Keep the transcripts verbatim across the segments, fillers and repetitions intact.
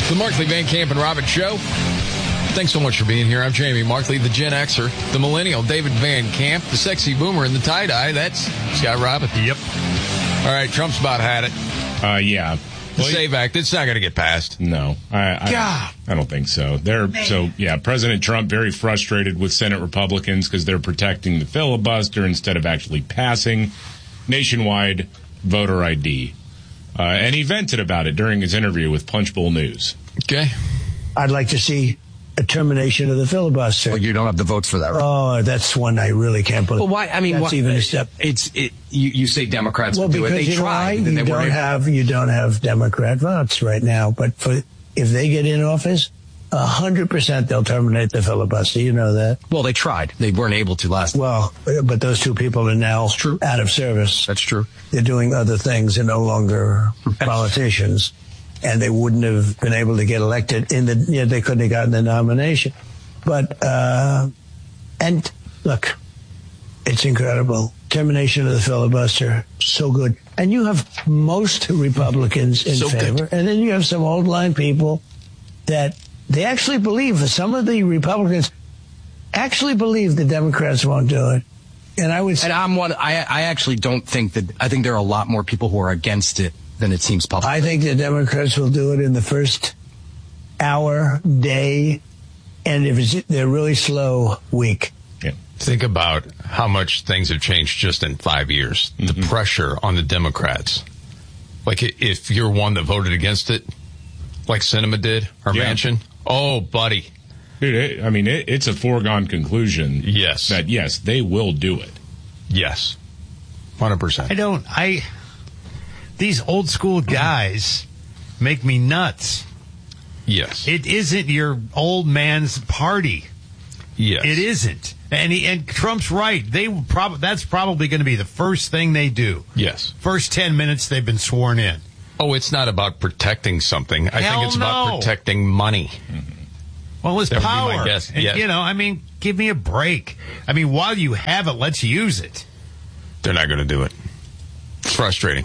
The Markley, Van Camp, and Robbins Show. Thanks so much for being here. I'm Jamie Markley, the Gen Xer, the Millennial, David Van Camp, the Sexy Boomer, and the Tie-Dye. That's Scott Robbins. Yep. All right, Trump's about had it. Uh, yeah. The well, SAVE Act, it's not going to get passed. No. I, I, God. I don't think so. They're Man. So, yeah, President Trump very frustrated with Senate Republicans because they're protecting the filibuster instead of actually passing nationwide voter I D. Uh, and he vented about it during his interview with Punchbowl News. Okay. I'd like to see a termination of the filibuster. Well, you don't have the votes for that, right? Oh, that's one I really can't believe. Well, why? I mean, that's what, even a step. It's it. You, you say Democrats well, will do it. They you tried. Know, you they don't were have you don't have Democrat votes right now. But for if they get in office, a hundred percent they'll terminate the filibuster. You know that. Well, they tried. They weren't able to last. Well, but those two people are now true. out of service. That's true. They're doing other things. They're no longer politicians. And they wouldn't have been able to get elected in the, you know, they couldn't have gotten the nomination. But, uh, and look, it's incredible. Termination of the filibuster, so good. And you have most Republicans in so favor. Good. And then you have some old line people that they actually believe, some of the Republicans actually believe the Democrats won't do it. And I would say, and I'm one, I, I actually don't think that, I think there are a lot more people who are against it than it seems public. I think the Democrats will do it in the first hour, day, and if it's, they're really slow, week. Yeah. Think about how much things have changed just in five years. Mm-hmm. The pressure on the Democrats. Like, if you're one that voted against it, like Sinema did, or yeah. Manchin, oh, buddy. Dude, it, I mean, it, it's a foregone conclusion. Yes. That, yes, they will do it. Yes. one hundred percent. I don't, I... These old school guys make me nuts. Yes. It isn't your old man's party. Yes. It isn't. And he, and Trump's right. They prob- that's probably going to be the first thing they do. Yes. First ten minutes they've been sworn in. Oh, it's not about protecting something. I Hell think it's no. about protecting money. Mm-hmm. Well, it's that power. Would be my guess. And, yes. you know, I mean, give me a break. I mean, while you have it, let's use it. They're not going to do it. It's frustrating.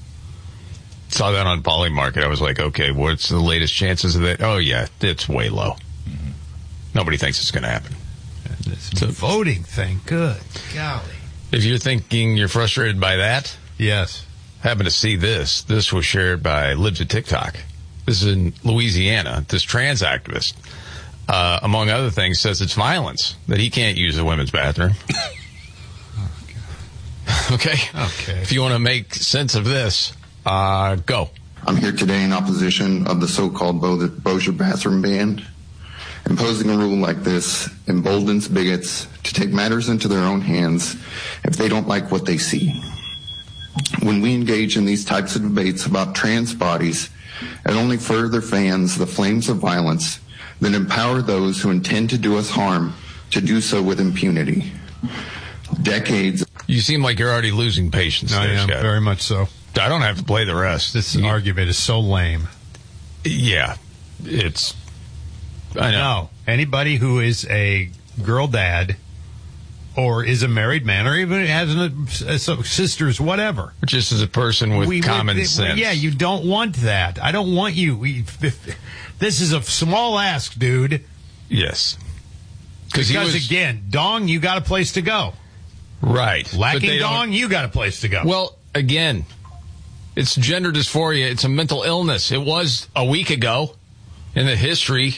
Saw that on Poly Market. I was like, okay, what's the latest chances of that? Oh, yeah, it's way low. Mm-hmm. Nobody thinks it's going to happen. This so, voting thing, good golly. If you're thinking you're frustrated by that, yes. Happen to see this. This was shared by Libs of TikTok. This is in Louisiana. This trans activist, uh, among other things, says it's violence that he can't use a women's bathroom. Oh, God. Okay? Okay. If you want to make sense of this, Uh, go. I'm here today in opposition of the so-called Bossier bathroom ban. Imposing a rule like this emboldens bigots to take matters into their own hands if they don't like what they see. When we engage in these types of debates about trans bodies, it only further fans the flames of violence that empower those who intend to do us harm to do so with impunity. Decades. You seem like you're already losing patience. I there, am, Scott. very much so. I don't have to play the rest. This you, argument is so lame. Yeah, it's. I know. No, anybody who is a girl dad, or is a married man, or even has a, a, a sisters, whatever. Just as a person with we, common we, sense. Yeah, you don't want that. I don't want you. We, this is a small ask, dude. Yes. Because was, again, dong, you got a place to go. Right. Lacking dong, you got a place to go. Well, again. It's gender dysphoria. It's a mental illness. It was a week ago in the history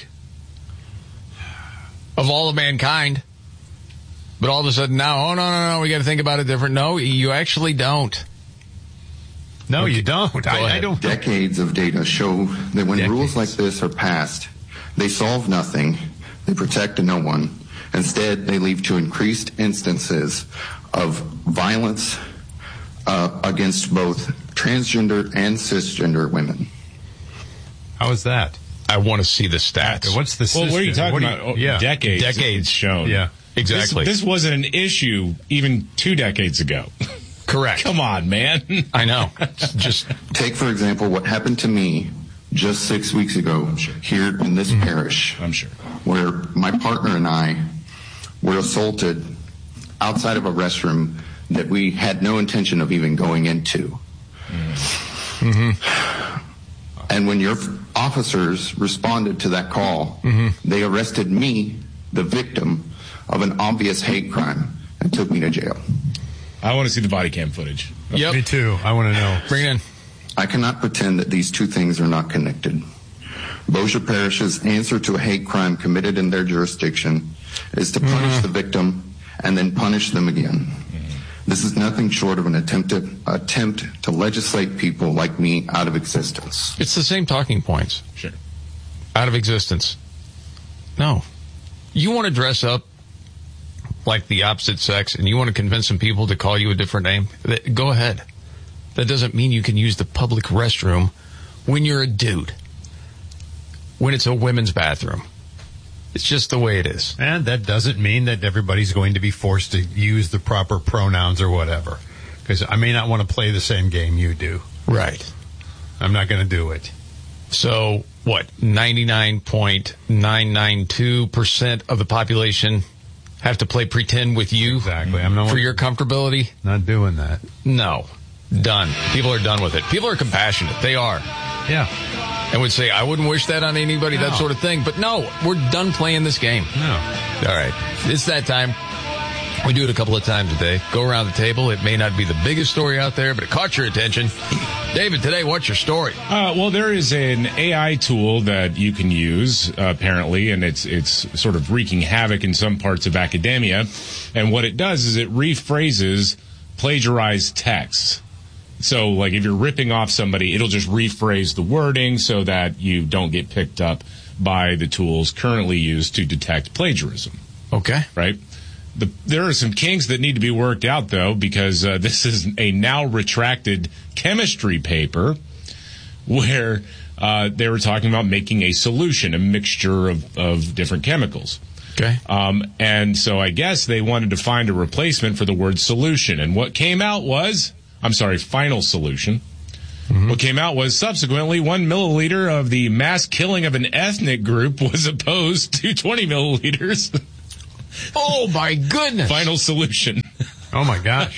of all of mankind. But all of a sudden now, oh, no, no, no, we got to think about it different. No, you actually don't. No, okay. You don't. I, I don't. Decades of data show that when Decades. rules like this are passed, they solve nothing, they protect no one. Instead, they lead to increased instances of violence uh, against both transgender and cisgender women. How is that? I want to see the stats. What's the Well, what are you talking you, about? Oh, yeah. Decades. Decades shown. Yeah. Exactly. This, this wasn't an issue even two decades ago. Correct. Come on, man. I know. Just take, for example, what happened to me just six weeks ago sure. here in this mm-hmm. parish. I'm sure. Where my partner and I were assaulted outside of a restroom that we had no intention of even going into. Mm-hmm. And when your officers responded to that call, mm-hmm. they arrested me, the victim of an obvious hate crime, and took me to jail. I want to see the body cam footage. Yep. Me too. I want to know. Bring it in. I cannot pretend that these two things are not connected. Bossier Parish's answer to a hate crime committed in their jurisdiction is to punish mm. the victim and then punish them again. Mm. This is nothing short of an attempt to, attempt to legislate people like me out of existence. It's the same talking points. Sure. Out of existence. No. You want to dress up like the opposite sex and you want to convince some people to call you a different name? Go ahead. That doesn't mean you can use the public restroom when you're a dude. When it's a women's bathroom. It's just the way it is. And that doesn't mean that everybody's going to be forced to use the proper pronouns or whatever. Because I may not want to play the same game you do. Right. I'm not going to do it. So, what, ninety-nine point nine nine two percent of the population have to play pretend with you? Exactly. I'm not for your comfortability? Not doing that. No. Done. People are done with it. People are compassionate. They are. Yeah. And would say, I wouldn't wish that on anybody, no. that sort of thing. But no, we're done playing this game. No. All right. It's that time. We do it a couple of times a day. Go around the table. It may not be the biggest story out there, but it caught your attention. David, today, what's your story? Uh, well, there is an A I tool that you can use, uh, apparently, and it's it's sort of wreaking havoc in some parts of academia. And what it does is it rephrases plagiarized texts. So, like, if you're ripping off somebody, it'll just rephrase the wording so that you don't get picked up by the tools currently used to detect plagiarism. Okay. Right? The, there are some kinks that need to be worked out, though, because uh, this is a now retracted chemistry paper where uh, they were talking about making a solution, a mixture of, of different chemicals. Okay. Um, and so I guess they wanted to find a replacement for the word solution. And what came out was... I'm sorry, final solution. Mm-hmm. What came out was subsequently one milliliter of the mass killing of an ethnic group was opposed to twenty milliliters. Oh, my goodness. Final solution. Oh, my gosh.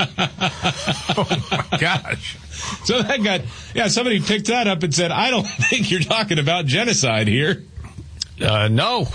Oh, my gosh. So that got, yeah, somebody picked that up and said, I don't think you're talking about genocide here. Uh, no.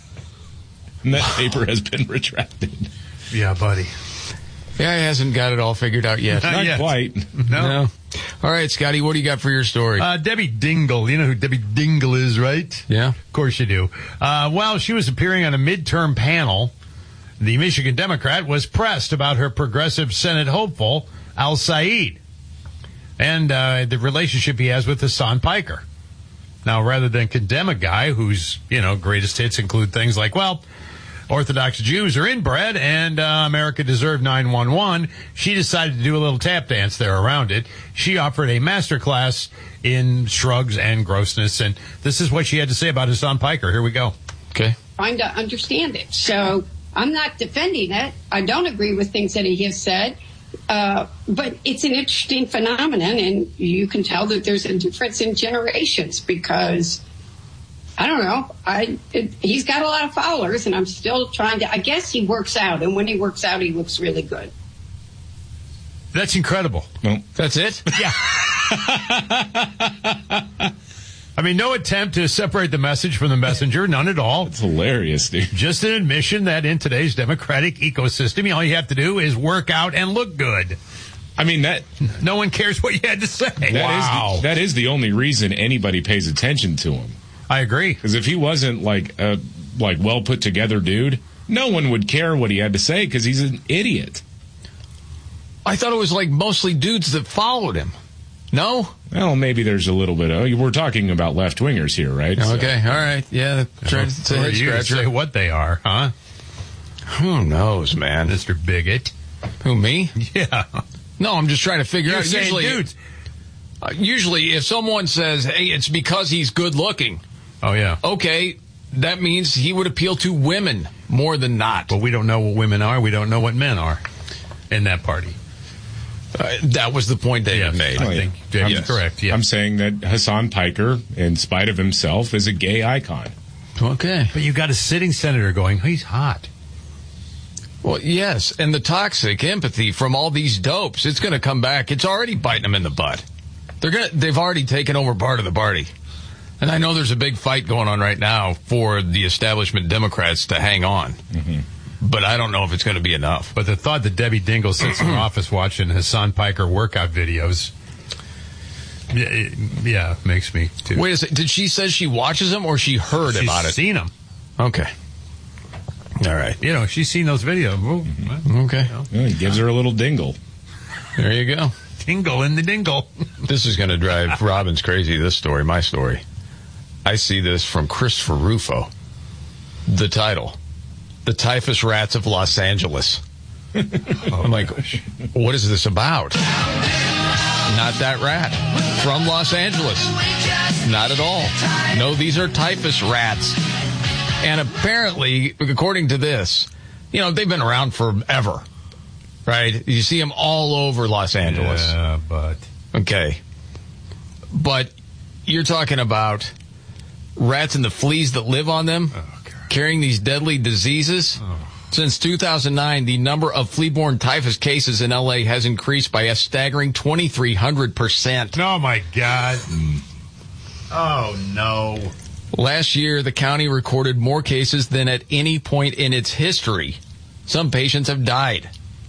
And that paper has been retracted. Yeah, buddy. Yeah, he hasn't got it all figured out yet. Not yet. quite. No. no. All right, Scotty, what do you got for your story? Uh, Debbie Dingle. You know who Debbie Dingle is, right? Yeah. Of course you do. Uh, while she was appearing on a midterm panel, the Michigan Democrat was pressed about her progressive Senate hopeful, Al Said, and uh, the relationship he has with Hassan Piker. Now, rather than condemn a guy whose, you know, greatest hits include things like, well, Orthodox Jews are inbred, and uh, America deserved nine one one. She decided to do a little tap dance there around it. She offered a master class in shrugs and grossness, and this is what she had to say about Hassan Piker. Here we go. Okay. Trying to understand it. So I'm not defending it. I don't agree with things that he has said, uh, but it's an interesting phenomenon, and you can tell that there's a difference in generations because... I don't know. I it, he's got a lot of followers, and I'm still trying to. I guess he works out, and when he works out, he looks really good. That's incredible. No, that's it. Yeah. I mean, no attempt to separate the message from the messenger, none at all. It's hilarious, dude. Just an admission that in today's democratic ecosystem, all you have to do is work out and look good. I mean, that no one cares what you had to say. That wow. is the, that is the only reason anybody pays attention to him. I agree. Because if he wasn't like a like well put together dude, no one would care what he had to say because he's an idiot. I thought it was like mostly dudes that followed him. No? Well, maybe there's a little bit of... We're talking about left-wingers here, right? Okay, so. all right. Yeah, trying to say, you to say what they are, huh? Who knows, man? Mister Bigot. Who, me? Yeah. No, I'm just trying to figure You're out... saying Usually, dudes. Uh, usually, if someone says, hey, it's because he's good-looking... Oh, yeah. Okay, that means he would appeal to women more than not. But we don't know what women are. We don't know what men are in that party. Uh, that was the point David yes, made. I oh, think David's yes. correct. Yes. I'm saying that Hassan Piker, in spite of himself, is a gay icon. Okay. But you got a sitting senator going, he's hot. Well, yes, and the toxic empathy from all these dopes, it's going to come back. It's already biting them in the butt. They're gonna. They've already taken over part of the party. And I know there's a big fight going on right now for the establishment Democrats to hang on. Mm-hmm. But I don't know if it's going to be enough. But the thought that Debbie Dingell sits in her office watching Hassan Piker workout videos, yeah, it, yeah makes me too. Wait a second. Did she say she watches them or she heard she's about it? She's seen them. Okay. All right. You know, she's seen those videos. Mm-hmm. Okay. You know. Well, he gives her a little dingle. There you go. Tingle in the dingle. This is going to drive Robbins crazy, this story, my story. I see this from Christopher Rufo. The title, The Typhus Rats of Los Angeles. oh, I'm like, gosh. What is this about? Not that rat. From Los Angeles. Not at all. No, these are typhus rats. And apparently, according to this, you know, they've been around forever. Right? You see them all over Los Angeles. Yeah, but... Okay. But you're talking about rats and the fleas that live on them, oh, carrying these deadly diseases. Oh. Since two thousand nine, the number of flea-borne typhus cases in L A has increased by a staggering twenty-three hundred percent. Oh, my God. Oh, no. Last year, the county recorded more cases than at any point in its history. Some patients have died.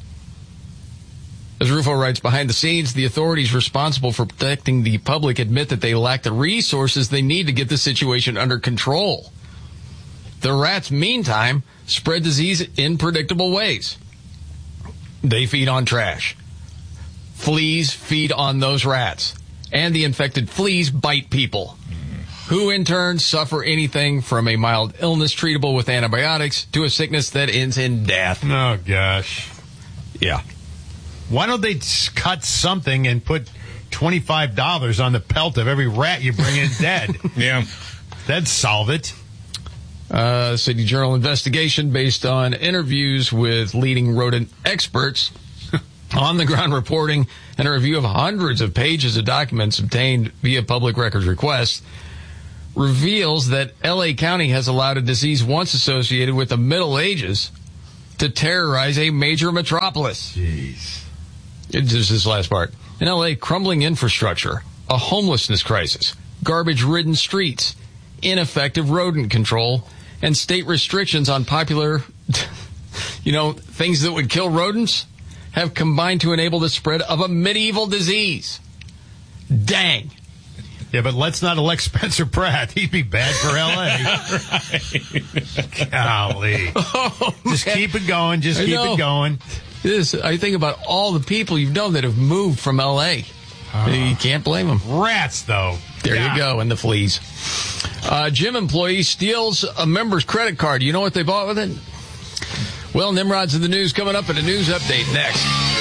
As Rufo writes, behind the scenes, the authorities responsible for protecting the public admit that they lack the resources they need to get the situation under control. The rats, meantime, spread disease in predictable ways. They feed on trash. Fleas feed on those rats. And the infected fleas bite people, who in turn suffer anything from a mild illness treatable with antibiotics to a sickness that ends in death. Oh, gosh. Yeah. Why don't they cut something and put twenty-five dollars on the pelt of every rat you bring in dead? Yeah. That'd solve it. Uh, City Journal investigation based on interviews with leading rodent experts, on-the-ground reporting, and a review of hundreds of pages of documents obtained via public records requests reveals that L A County has allowed a disease once associated with the Middle Ages to terrorize a major metropolis. Jeez. Just this last part. In L A, crumbling infrastructure, a homelessness crisis, garbage-ridden streets, ineffective rodent control, and state restrictions on popular, you know, things that would kill rodents have combined to enable the spread of a medieval disease. Dang. Yeah, but let's not elect Spencer Pratt. He'd be bad for L A. Golly. Oh, just keep it going. Just I keep know. it going. This, I think about all the people you've known that have moved from L A. Uh, you can't blame them. Rats, though. There God. you go, and the fleas. Uh, gym employee steals a member's credit card. You know what they bought with it? Well, Nimrod's in the news coming up in a news update next.